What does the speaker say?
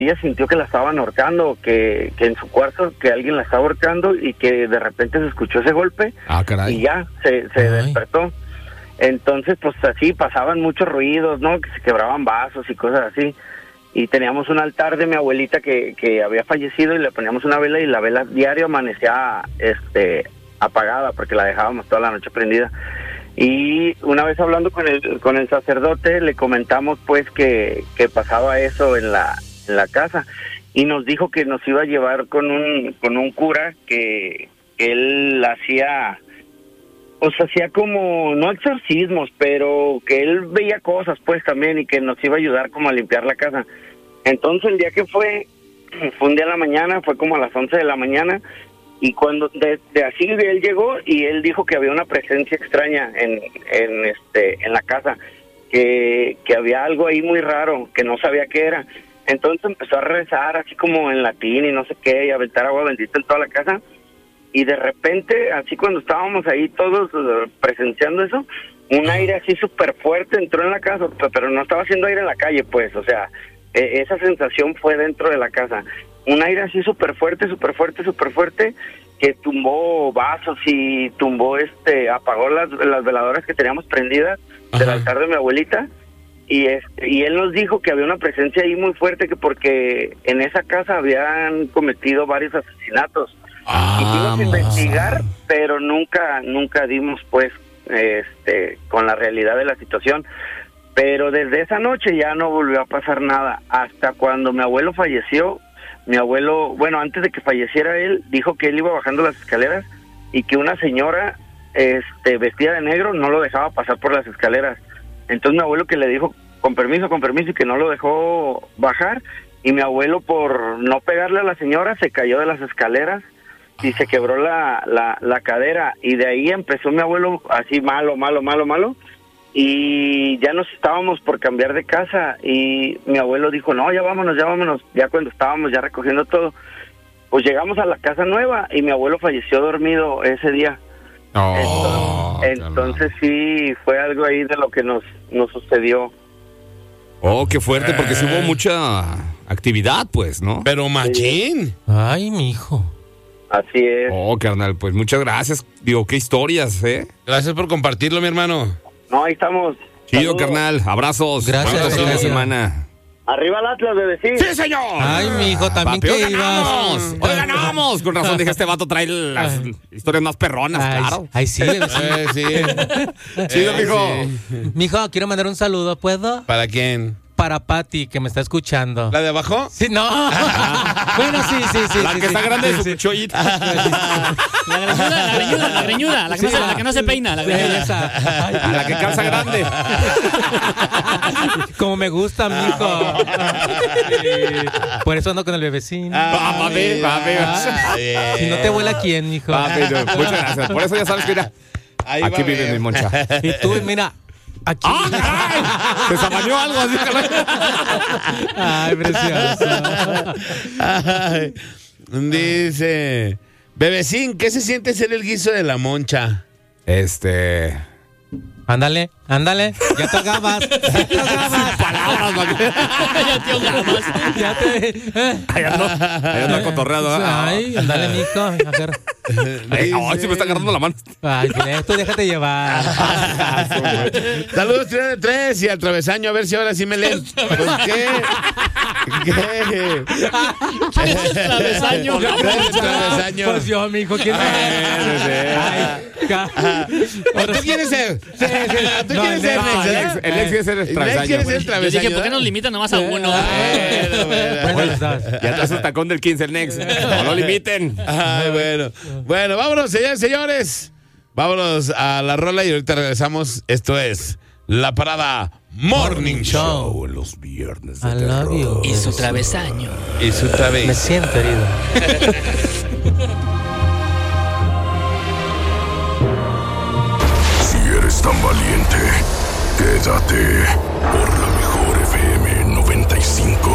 ella sintió que la estaban ahorcando, que en su cuarto que alguien la estaba ahorcando y que de repente se escuchó ese golpe. Caray. Y ya se despertó. Entonces pues así pasaban muchos ruidos, ¿no? Que se quebraban vasos y cosas así. Y teníamos un altar de mi abuelita que había fallecido y le poníamos una vela y la vela diario amanecía apagada porque la dejábamos toda la noche prendida. Y una vez hablando con el sacerdote le comentamos pues que pasaba eso en la casa y nos dijo que nos iba a llevar con un cura que él hacía como no exorcismos, pero que él veía cosas pues también y que nos iba a ayudar como a limpiar la casa. Entonces el día que fue un día en la mañana, fue como a las 11 de la mañana. Y cuando de así él llegó y él dijo que había una presencia extraña en la casa, que había algo ahí muy raro, que no sabía qué era. Entonces empezó a rezar así como en latín y no sé qué, y a aventar agua bendita en toda la casa. Y de repente, así cuando estábamos ahí todos presenciando eso, un aire así súper fuerte entró en la casa, pero no estaba haciendo aire en la calle, pues, o sea, esa sensación fue dentro de la casa. Un aire así súper fuerte, que tumbó vasos y tumbó, apagó las veladoras que teníamos prendidas del altar de mi abuelita. Y él nos dijo que había una presencia ahí muy fuerte, que porque en esa casa habían cometido varios asesinatos. Quisimos investigar, pero nunca dimos pues con la realidad de la situación. Pero desde esa noche ya no volvió a pasar nada, hasta cuando mi abuelo falleció. Mi abuelo, bueno, antes de que falleciera él, dijo que él iba bajando las escaleras y que una señora vestida de negro no lo dejaba pasar por las escaleras. Entonces mi abuelo que le dijo con permiso, y que no lo dejó bajar, y mi abuelo, por no pegarle a la señora, se cayó de las escaleras y se quebró la cadera, y de ahí empezó mi abuelo así malo, y ya nos estábamos por cambiar de casa, y mi abuelo dijo, no, ya vámonos, ya cuando estábamos ya recogiendo todo, pues llegamos a la casa nueva, y mi abuelo falleció dormido ese día. Entonces sí, fue algo ahí de lo que nos sucedió. Qué fuerte, porque sí hubo mucha actividad, pues, ¿no? Pero machín. Ay, mijo. Así es. Carnal, pues muchas gracias. Digo, qué historias, ¿eh? Gracias por compartirlo, mi hermano. No, ahí estamos. Chido, carnal. Abrazos. Gracias. Buen fin de semana. Arriba el Atlas, bebecín. ¡Sí, señor! Ay, mijo, también Papi, que hoy ganamos. ibas. Hoy ganamos. Con razón dije, este vato trae las historias más perronas, claro. Ay, sí, Sí. Chido, mijo. Sí. Mijo, quiero mandar un saludo, ¿puedo? ¿Para quién? Para Pati, que me está escuchando. ¿La de abajo? Sí, no. Bueno, sí. La que está grande de su chollita. La greñuda, la que no se peina. La greñuda. Esa. La que calza grande. Como me gusta, mijo. Por eso ando con el bebecín. Papi. Si no te vuela, ¿quién, mijo? Papi, no, muchas gracias. Por eso ya sabes que mira, Ahí aquí va vive bien. mi moncha. Y tú, mira, aquí. ¡Caray! Se zamañó algo así, caray. Ay, precioso. Ay, dice, bebecín, ¿qué se siente ser el guiso de la moncha? Ándale. Ya te ahogabas. Palabras, Ya te ahogabas. Ya te. Ahí anda cotorreado. Ay, ándale, mijo. Ay, sí me está agarrando la mano. Ay, tú déjate llevar. Saludos, 3 de 3 y al travesaño, a ver si ahora sí me leen. ¿Por qué? Travesaño. Travesaño. Pues yo, mijo, ¿quién ¿Tú quieres ser? ¿Tú quieres ser, no, Nex? El ex quiere ser el travesaño. ¿Quieres ser el Yo travesaño? dije, ¿por qué nos limitan nomás a uno? Bueno, Ya traes el tacón del 15 el Nex. No lo limiten. Ay, bueno. Bueno, vámonos, señores. Vámonos a la rola y ahorita regresamos. Esto es La Parada Morning Show. En los viernes I love you. Y su travesaño. Y su Me travesaño. siento herido. Si eres tan valiente, quédate por la mejor.